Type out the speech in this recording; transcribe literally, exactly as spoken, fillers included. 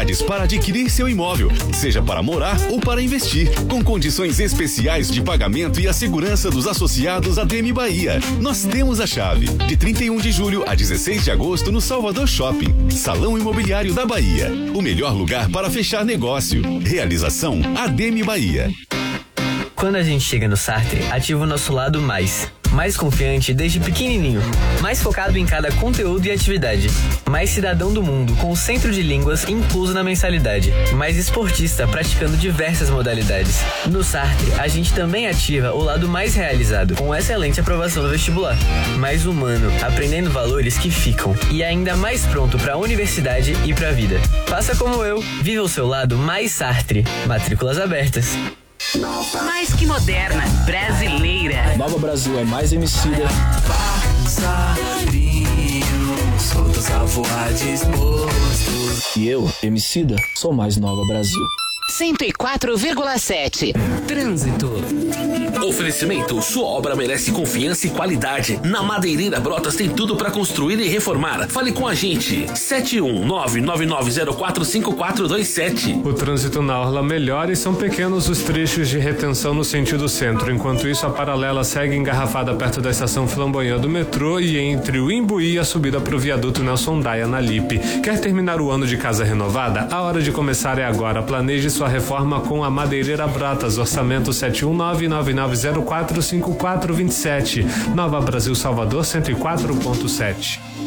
oportunidades para adquirir seu imóvel, seja para morar ou para investir, com condições especiais de pagamento e a segurança dos associados A D M Bahia. Nós temos a chave. De trinta e um de julho a dezesseis de agosto no Salvador Shopping. Salão Imobiliário da Bahia. O melhor lugar para fechar negócio. Realização A D M Bahia. Quando a gente chega no Sartre, ativa o nosso lado mais. Mais confiante desde pequenininho. Mais focado em cada conteúdo e atividade. Mais cidadão do mundo, com o centro de línguas incluso na mensalidade. Mais esportista, praticando diversas modalidades. No Sartre, a gente também ativa o lado mais realizado, com excelente aprovação no vestibular. Mais humano, aprendendo valores que ficam. E ainda mais pronto para a universidade e para a vida. Faça como eu, viva o seu lado mais Sartre. Matrículas abertas. Mais que moderna, brasileira. Nova Brasil é mais Emicida. Passarinhos, soltos a voar dispostos. E eu, Emicida, sou mais Nova Brasil. cento e quatro vírgula sete. Trânsito. Oferecimento, sua obra merece confiança e qualidade. Na Madeireira Brotas tem tudo para construir e reformar. Fale com a gente. sete um nove nove nove zero quatro cinco quatro dois sete. O trânsito na orla melhora e são pequenos os trechos de retenção no sentido centro. Enquanto isso, a paralela segue engarrafada perto da estação Flamboyant do metrô e entre o Imbuí e a subida para o viaduto Nelson Daia na Lipe. Quer terminar o ano de casa renovada? A hora de começar é agora. Planeje sua reforma com a Madeireira Brotas. Orçamento sete um nove nove nove zero quatro cinco quatro dois sete. Nova Brasil Salvador cento e quatro ponto sete.